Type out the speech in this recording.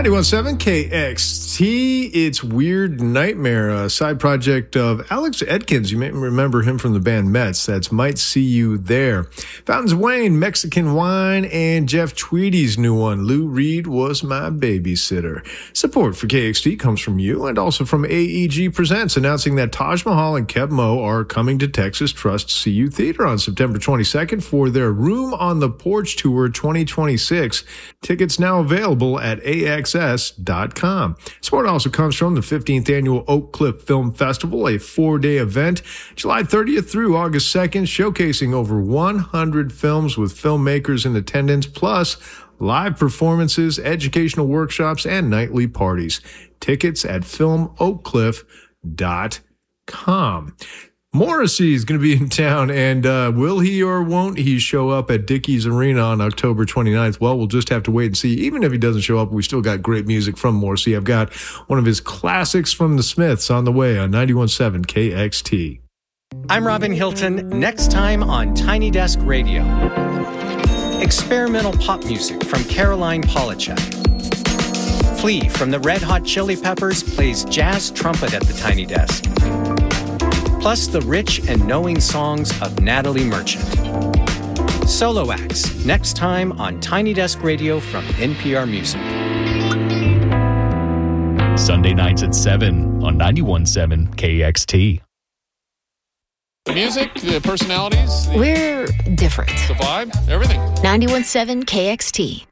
91.7 KXT, it's Weird Nightmare, a side project of Alex Edkins. You may remember him from the band Mets. That's Might See You There. Fountains of Wayne, Mexican Wine, and Jeff Tweedy's new one, Lou Reed Was My Babysitter. Support for KXT comes from you and also from AEG Presents, announcing that Taj Mahal and Keb Mo are coming to Texas Trust CU Theater on September 22nd for their Room on the Porch Tour 2026. Tickets now available at AXS.com. Support also comes from the 15th Annual Oak Cliff Film Festival, a 4-day event, July 30th through August 2nd, showcasing over 100 films with filmmakers in attendance, plus live performances, educational workshops, and nightly parties. Tickets at filmoakcliff.com. Morrissey is going to be in town, and will he or won't he show up at Dickies Arena on October 29th? Well, we'll just have to wait and see. Even if he doesn't show up, we still got great music from Morrissey. I've got one of his classics from the Smiths on the way on 91.7 KXT. I'm Robin Hilton. Next time on Tiny Desk Radio. Experimental pop music from Caroline Polachek. Flea from the Red Hot Chili Peppers plays jazz trumpet at the Tiny Desk. Plus the rich and knowing songs of Natalie Merchant. Solo acts, next time on Tiny Desk Radio from NPR Music. Sunday nights at 7 on 91.7 KXT. The music, the personalities. We're different. The vibe, everything. 91.7 KXT.